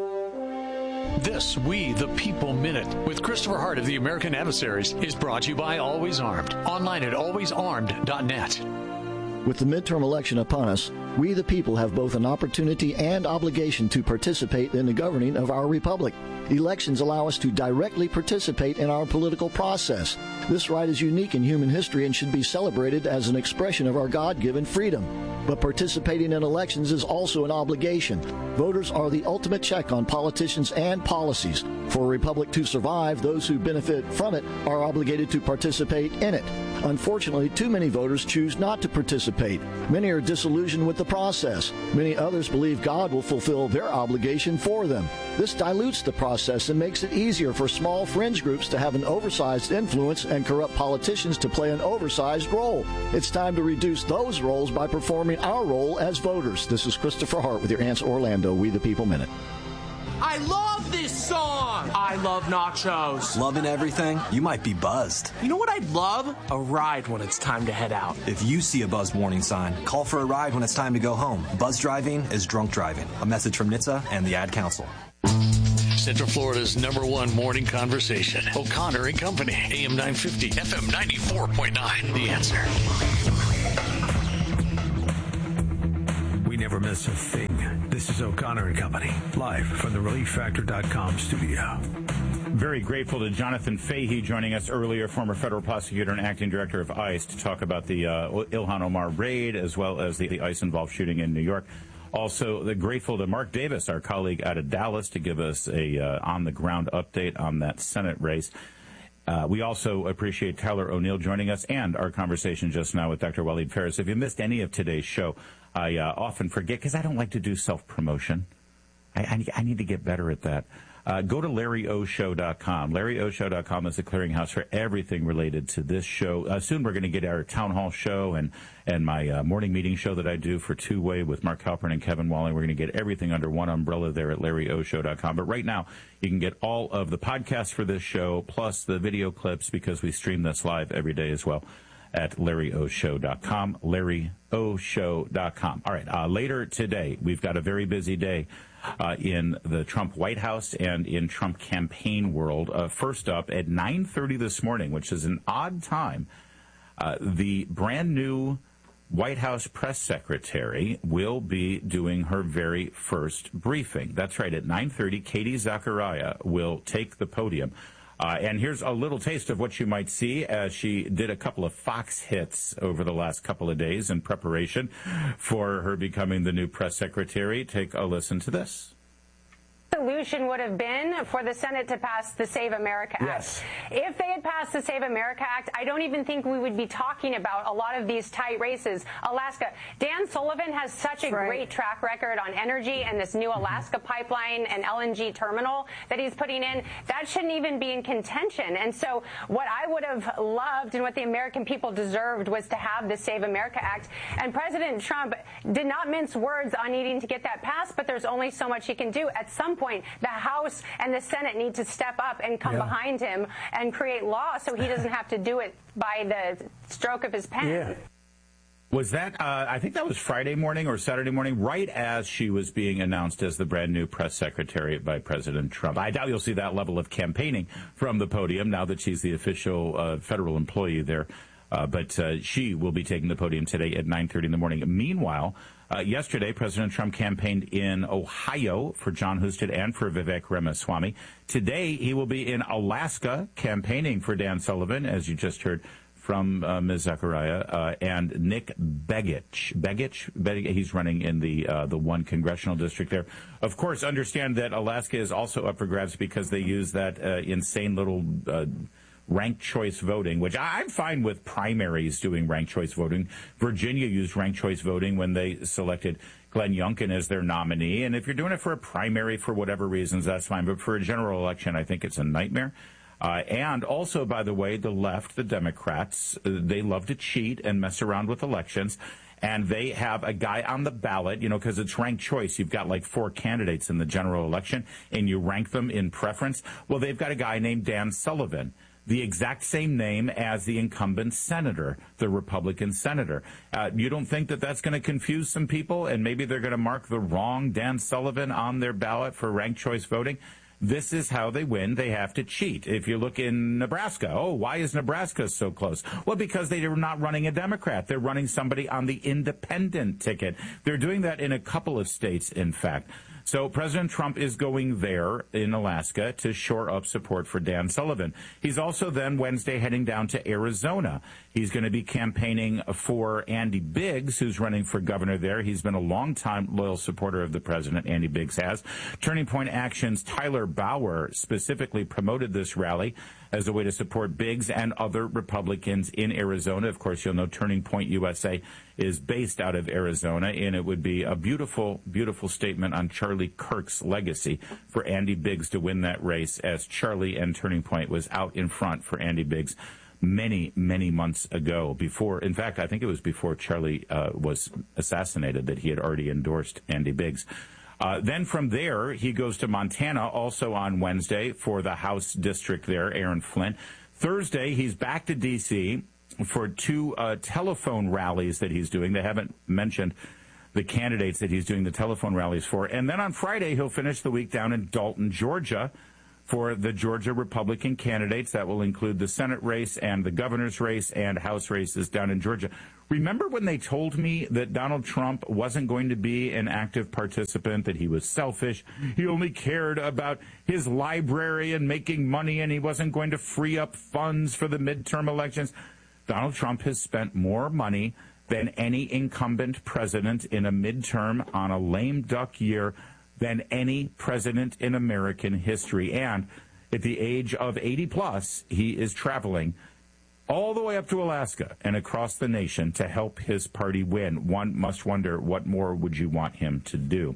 This We the People Minute with Christopher Hart of the American Adversaries is brought to you by Always Armed. Online at always armed dot net. With the midterm election upon us, we the people have both an opportunity and obligation to participate in the governing of our republic. Elections allow us to directly participate in our political process. This right is unique in human history and should be celebrated as an expression of our God-given freedom. But participating in elections is also an obligation. Voters are the ultimate check on politicians and policies. For a republic to survive, those who benefit from it are obligated to participate in it. Unfortunately, too many voters choose not to participate. Many are disillusioned with the process. Many others believe God will fulfill their obligation for them. This dilutes the process and makes it easier for small fringe groups to have an oversized influence and corrupt politicians to play an oversized role. It's time to reduce those roles by performing our role as voters. This is Christopher Hart with your Answer Orlando We the People Minute. I love this song! I love nachos. Loving everything? You might be buzzed. You know what I'd love? A ride when it's time to head out. If you see a buzzed warning sign, call for a ride when it's time to go home. Buzz driving is drunk driving. A message from N H T S A and the Ad Council. Central Florida's number one morning conversation. O'Connor and Company. A M nine fifty, F M ninety-four point nine. The Answer. We never miss a thing. This is O'Connor and Company, live from the relief factor dot com studio. Very grateful to Jonathan Fahey joining us earlier, former federal prosecutor and acting director of ICE, to talk about the uh, Ilhan Omar raid as well as the, the ICE-involved shooting in New York. Also, the grateful to Mark Davis, our colleague out of Dallas, to give us a uh, on-the-ground update on that Senate race. Uh, we also appreciate Tyler O'Neill joining us and our conversation just now with Doctor Waleed Phares. If you missed any of today's show, I uh, often forget because I don't like to do self-promotion. I, I, I need to get better at that. Uh, go to Larry O Show dot com. Larry O Show dot com is the clearinghouse for everything related to this show. Uh, soon we're going to get our town hall show and, and my uh, morning meeting show that I do for Two-Way with Mark Halpern and Kevin Walling. We're going to get everything under one umbrella there at Larry O Show dot com. But right now, you can get all of the podcasts for this show, plus the video clips, because we stream this live every day as well, at Larry O Show dot com, Larry O Show dot com. All right, uh, later today, we've got a very busy day uh, in the Trump White House and in Trump campaign world. Uh, first up, at nine thirty this morning, which is an odd time, uh, the brand new White House press secretary will be doing her very first briefing. That's right, at nine thirty, Katie Zachariah will take the podium. Uh, and here's a little taste of what you might see as she did a couple of Fox hits over the last couple of days in preparation for her becoming the new press secretary. Take a listen to this. Solution would have been for the Senate to pass the Save America Act. Yes. If they had passed the Save America Act, I don't even think we would be talking about a lot of these tight races. Alaska. Dan Sullivan has such a right. great track record on energy and this new Alaska pipeline and L N G terminal that he's putting in. That shouldn't even be in contention. And so what I would have loved and what the American people deserved was to have the Save America Act. And President Trump did not mince words on needing to get that passed, but there's only so much he can do. At some point, the House and the Senate need to step up and come yeah. behind him and create law so he doesn't have to do it by the stroke of his pen. Yeah. Was that, uh, I think that was Friday morning or Saturday morning, right as she was being announced as the brand new press secretary by President Trump. I doubt you'll see that level of campaigning from the podium now that she's the official uh, federal employee there. Uh, but uh, she will be taking the podium today at nine thirty in the morning. Meanwhile, uh, yesterday, President Trump campaigned in Ohio for John Husted and for Vivek Ramaswamy. Today, he will be in Alaska campaigning for Dan Sullivan, as you just heard from uh, Miz Zachariah, uh, and Nick Begich. Begich? Begich, he's running in the uh, the one congressional district there. Of course, understand that Alaska is also up for grabs because they use that uh, insane little uh, ranked choice voting, which I'm fine with primaries doing ranked choice voting. Virginia used ranked choice voting when they selected Glenn Youngkin as their nominee. And if you're doing it for a primary for whatever reasons, that's fine. But for a general election, I think it's a nightmare. Uh, and also, by the way, the left, the Democrats, uh, they love to cheat and mess around with elections. And they have a guy on the ballot, you know, because it's ranked choice. You've got like four candidates in the general election, and you rank them in preference. Well, they've got a guy named Dan Sullivan, the exact same name as the incumbent senator, the Republican senator. Uh, you don't think that that's going to confuse some people, and maybe they're going to mark the wrong Dan Sullivan on their ballot for ranked choice voting? This is how they win. They have to cheat. If you look in Nebraska, oh, why is Nebraska so close? Well, because they are not running a Democrat. They're running somebody on the independent ticket. They're doing that in a couple of states, in fact. So President Trump is going there in Alaska to shore up support for Dan Sullivan. He's also then Wednesday heading down to Arizona. He's going to be campaigning for Andy Biggs, who's running for governor there. He's been a long-time loyal supporter of the president, Andy Biggs has. Turning Point Action's Tyler Bauer specifically promoted this rally as a way to support Biggs and other Republicans in Arizona. Of course, you'll know Turning Point U S A is based out of Arizona, and it would be a beautiful, beautiful statement on Charlie Kirk's legacy for Andy Biggs to win that race, as Charlie and Turning Point was out in front for Andy Biggs many, many months ago. Before, in fact, I think it was before Charlie uh, was assassinated that he had already endorsed Andy Biggs. Uh, then from there, he goes to Montana, also on Wednesday, for the House district there, Aaron Flint. Thursday, he's back to D C for two uh, telephone rallies that he's doing. They haven't mentioned the candidates that he's doing the telephone rallies for. And then on Friday, he'll finish the week down in Dalton, Georgia, for the Georgia Republican candidates. That will include the Senate race and the governor's race and House races down in Georgia. Remember when they told me that Donald Trump wasn't going to be an active participant, that he was selfish, he only cared about his library and making money, and he wasn't going to free up funds for the midterm elections? Donald Trump has spent more money than any incumbent president in a midterm on a lame duck year than any president in American history. And at the age of eighty plus, he is traveling all the way up to Alaska and across the nation to help his party win. One must wonder, what more would you want him to do?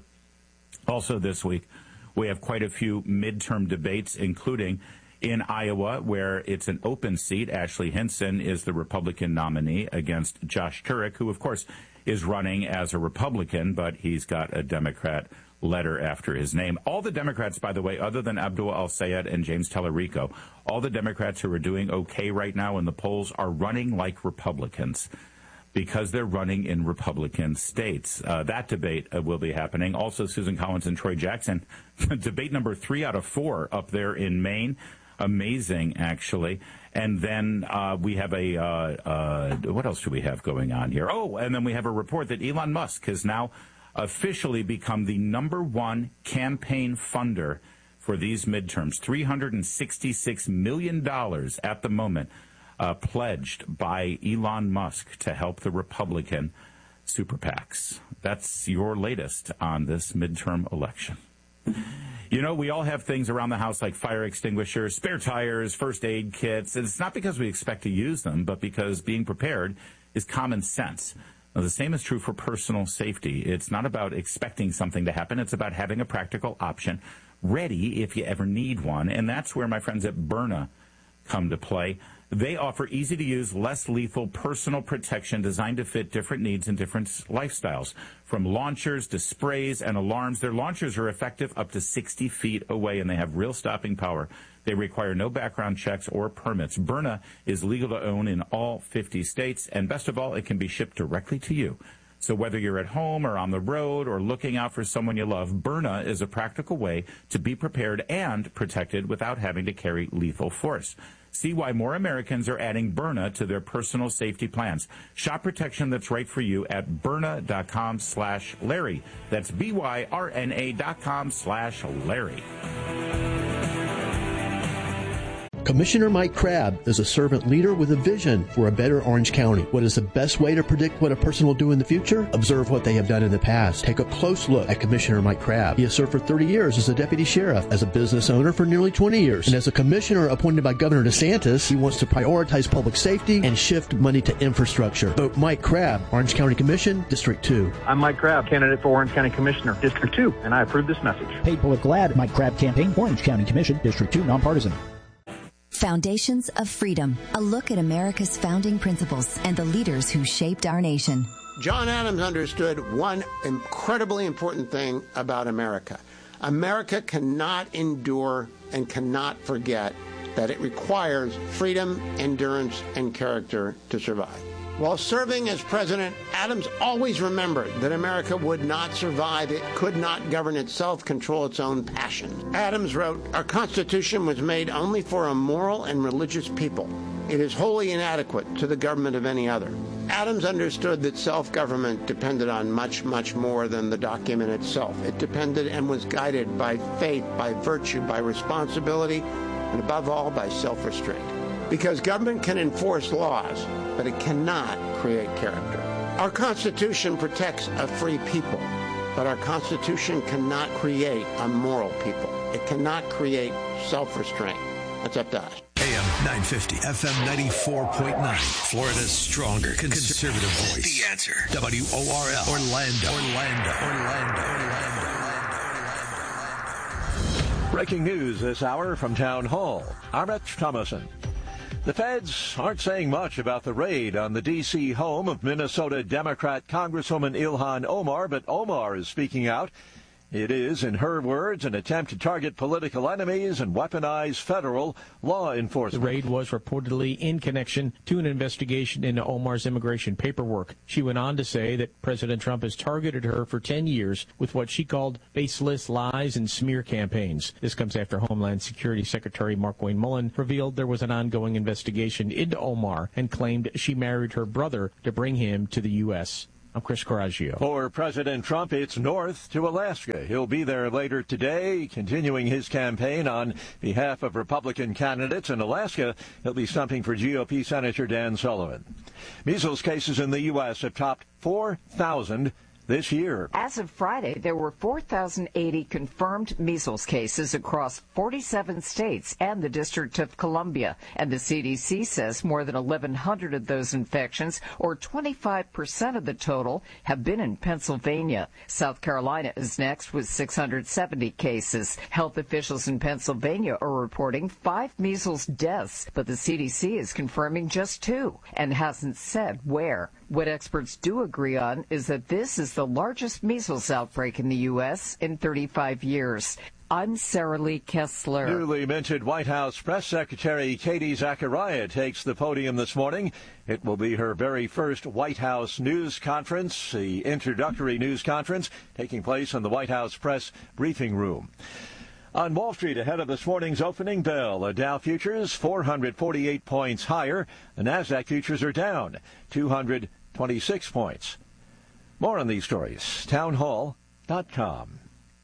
Also this week, we have quite a few midterm debates, including in Iowa, where it's an open seat. Ashley Hinson is the Republican nominee against Josh Turek, who, of course, is running as a Republican, but he's got a Democrat letter after his name. All the Democrats, by the way, other than Abdul El-Sayed and James Tallarico, all the Democrats who are doing okay right now in the polls are running like Republicans because they're running in Republican states. Uh, that debate uh, will be happening. Also, Susan Collins and Troy Jackson, debate number three out of four up there in Maine. Amazing, actually. And then uh, we have a, uh, uh, what else do we have going on here? Oh, and then we have a report that Elon Musk has now officially become the number one campaign funder for these midterms. three hundred sixty-six million dollars at the moment uh, pledged by Elon Musk to help the Republican super PACs. That's your latest on this midterm election. You know, we all have things around the house like fire extinguishers, spare tires, first aid kits. And it's not because we expect to use them, but because being prepared is common sense. Now, the same is true for personal safety. It's not about expecting something to happen. It's about having a practical option ready if you ever need one. And that's where my friends at Byrna come to play. They offer easy-to-use, less lethal personal protection designed to fit different needs and different lifestyles. From launchers to sprays and alarms, their launchers are effective up to sixty feet away, and they have real stopping power. They require no background checks or permits. Byrna is legal to own in all fifty states, and best of all, it can be shipped directly to you. So whether you're at home or on the road or looking out for someone you love, Byrna is a practical way to be prepared and protected without having to carry lethal force. See why more Americans are adding Byrna to their personal safety plans. Shop protection that's right for you at Byrna.com slash Larry. That's B-Y-R-N-A dot com slash Larry. Commissioner Mike Crabb is a servant leader with a vision for a better Orange County. What is the best way to predict what a person will do in the future? Observe what they have done in the past. Take a close look at Commissioner Mike Crabb. He has served for thirty years as a deputy sheriff, as a business owner for nearly twenty years, and as a commissioner appointed by Governor DeSantis. He wants to prioritize public safety and shift money to infrastructure. Vote Mike Crabb, Orange County Commission, District two. I'm Mike Crabb, candidate for Orange County Commissioner, District two, and I approve this message. Paid political ad, Mike Crabb campaign, Orange County Commission, District two, nonpartisan. Foundations of Freedom, a look at America's founding principles and the leaders who shaped our nation. John Adams understood one incredibly important thing about America. America cannot endure and cannot forget that it requires freedom, endurance, and character to survive. While serving as president, Adams always remembered that America would not survive. It could not govern itself, control its own passions. Adams wrote, "Our Constitution was made only for a moral and religious people. It is wholly inadequate to the government of any other." Adams understood that self-government depended on much, much more than the document itself. It depended and was guided by faith, by virtue, by responsibility, and above all, by self-restraint. Because government can enforce laws, but it cannot create character. Our Constitution protects a free people, but our Constitution cannot create a moral people. It cannot create self-restraint. That's up to us. A M nine fifty, F M ninety-four point nine, Florida's stronger conservative voice. The Answer. W O R L, Orlando, Orlando, Orlando, Orlando. Breaking news this hour from Town Hall. I'm Rich Thomason. The feds aren't saying much about the raid on the D C home of Minnesota Democrat Congresswoman Ilhan Omar, but Omar is speaking out. It is, in her words, an attempt to target political enemies and weaponize federal law enforcement. The raid was reportedly in connection to an investigation into Omar's immigration paperwork. She went on to say that President Trump has targeted her for ten years with what she called baseless lies and smear campaigns. This comes after Homeland Security Secretary Markwayne Mullin revealed there was an ongoing investigation into Omar and claimed she married her brother to bring him to the U S I'm Chris Coraggio. For President Trump, it's north to Alaska. He'll be there later today, continuing his campaign on behalf of Republican candidates. In Alaska, he'll be stumping for G O P Senator Dan Sullivan. Measles cases in the U S have topped four thousand this year. As of Friday, there were four thousand eighty confirmed measles cases across forty-seven states and the District of Columbia. And the C D C says more than eleven hundred of those infections, or twenty-five percent of the total, have been in Pennsylvania. South Carolina is next with six hundred seventy cases. Health officials in Pennsylvania are reporting five measles deaths, but the C D C is confirming just two and hasn't said where. What experts do agree on is that this is the largest measles outbreak in the U S in thirty-five years. I'm Sarah Lee Kessler. Newly minted White House Press Secretary Katie Zachariah takes the podium this morning. It will be her very first White House news conference, the introductory news conference taking place in the White House Press Briefing Room. On Wall Street, ahead of this morning's opening bell, the Dow futures four hundred forty-eight points higher. The Nasdaq futures are down two hundred twenty-six points. More on these stories, townhall dot com.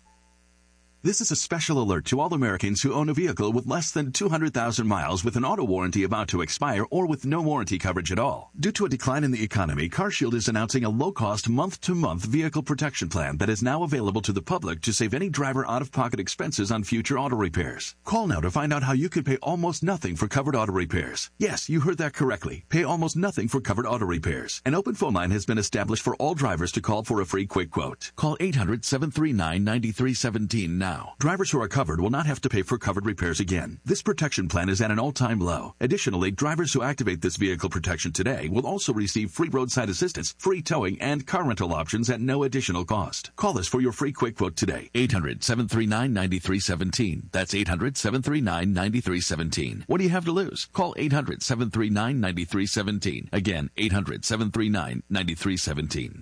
This is a special alert to all Americans who own a vehicle with less than two hundred thousand miles with an auto warranty about to expire or with no warranty coverage at all. Due to a decline in the economy, CarShield is announcing a low-cost month-to-month vehicle protection plan that is now available to the public to save any driver out-of-pocket expenses on future auto repairs. Call now to find out how you could pay almost nothing for covered auto repairs. Yes, you heard that correctly. Pay almost nothing for covered auto repairs. An open phone line has been established for all drivers to call for a free quick quote. Call eight hundred, seven three nine, nine three one seven now. Drivers who are covered will not have to pay for covered repairs again. This protection plan is at an all-time low. Additionally, drivers who activate this vehicle protection today will also receive free roadside assistance, free towing, and car rental options at no additional cost. Call us for your free quick quote today. eight hundred, seven three nine, nine three one seven. That's eight hundred, seven three nine, nine three one seven. What do you have to lose? Call eight hundred, seven three nine, nine three one seven. Again, eight hundred, seven three nine, nine three one seven.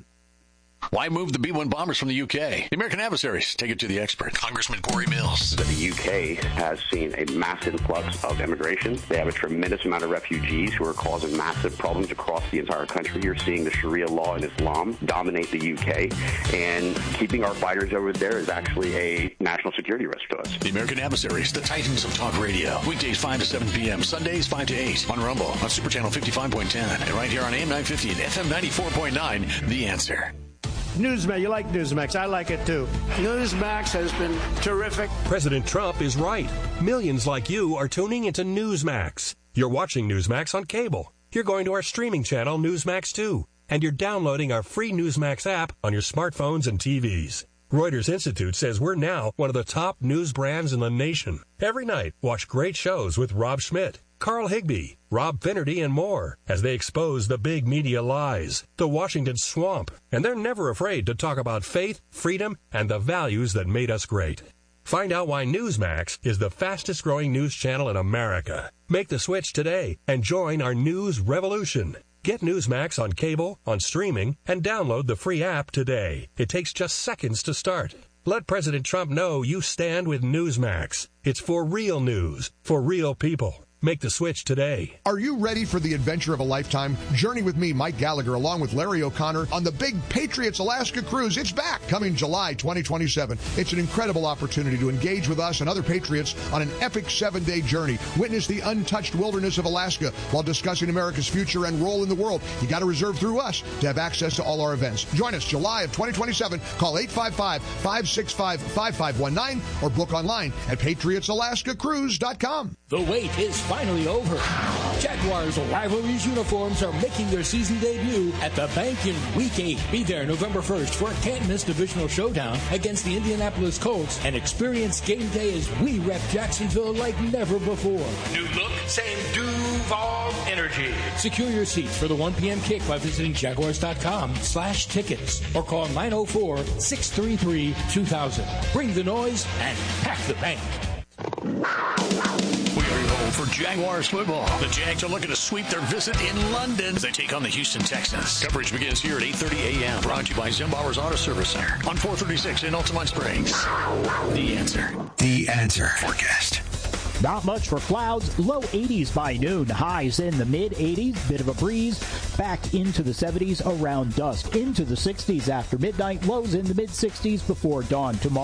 Why move the B one bombers from the U K? The American Adversaries take it to the expert, Congressman Corey Mills. The U K has seen a massive influx of immigration. They have a tremendous amount of refugees who are causing massive problems across the entire country. You're seeing the Sharia law and Islam dominate the U K, and keeping our fighters over there is actually a national security risk to us. The American Adversaries, the Titans of Talk Radio. Weekdays five to seven p.m., Sundays five to eight, on Rumble, on Super Channel fifty-five point ten, and right here on A M nine fifty and F M ninety-four point nine, The Answer. Newsmax, you like Newsmax. I like it too. Newsmax has been terrific. President Trump is right. Millions like you are tuning into Newsmax. You're watching Newsmax on cable. You're going to our streaming channel, Newsmax two. And you're downloading our free Newsmax app on your smartphones and T Vs. Reuters Institute says we're now one of the top news brands in the nation. Every night, watch great shows with Rob Schmidt, Carl Higbie, Rob Finnerty, and more as they expose the big media lies, the Washington swamp, and they're never afraid to talk about faith, freedom, and the values that made us great. Find out why Newsmax is the fastest growing news channel in America. Make the switch today and join our news revolution. Get Newsmax on cable, on streaming, and download the free app today. It takes just seconds to start. Let President Trump know you stand with Newsmax. It's for real news, for real people. Make the switch today. Are you ready for the adventure of a lifetime? Journey with me, Mike Gallagher, along with Larry O'Connor on the big Patriots Alaska Cruise. It's back, coming July twenty twenty-seven. It's an incredible opportunity to engage with us and other Patriots on an epic seven-day journey. Witness the untouched wilderness of Alaska while discussing America's future and role in the world. You got to reserve through us to have access to all our events. Join us July of twenty twenty-seven. Call eight five five, five six five, five five one nine or book online at patriots alaska cruise dot com. The wait is finally over. Jaguars Rivalries uniforms are making their season debut at the Bank in Week eight. Be there November first for a can't-miss divisional showdown against the Indianapolis Colts and experience game day as we rep Jacksonville like never before. New look, same Duval energy. Secure your seats for the one p.m. kick by visiting jaguars.com slash tickets or call nine oh four, six three three, two thousand. Bring the noise and pack the bank. We are your home for Jaguars football. The Jags are looking to sweep their visit in London as they take on the Houston Texans. Coverage begins here at eight thirty a.m. Brought to you by Zimbauer's Auto Service Center on four thirty-six in Altamont Springs. The Answer. The Answer forecast. Not much for clouds. Low eighties by noon. Highs in the mid-eighties. Bit of a breeze. Back into the seventies around dusk. Into the sixties after midnight. Lows in the mid-sixties before dawn tomorrow.